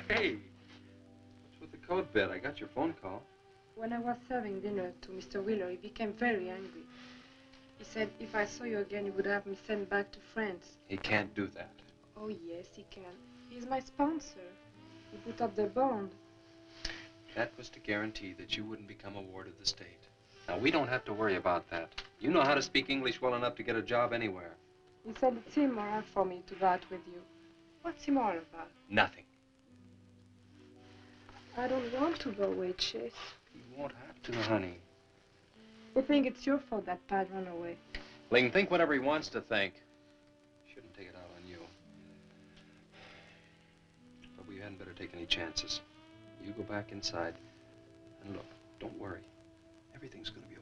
Hey, what's with the coat bed? I got your phone call. When I was serving dinner to Mr. Wheeler, he became very angry. He said if I saw you again, he would have me sent back to France. He can't do that. Oh, yes, he can. He's my sponsor. He put up the bond. That was to guarantee that you wouldn't become a ward of the state. Now, we don't have to worry about that. You know how to speak English well enough to get a job anywhere. He said it's immoral for me to go out with you. What's immoral about? Nothing. I don't want to go away, Chase. You won't have to, honey. I think it's your fault that Pat ran away. He can think whatever he wants to think. Shouldn't take it out on you. But we hadn't better take any chances. You go back inside. And look, don't worry. Everything's gonna be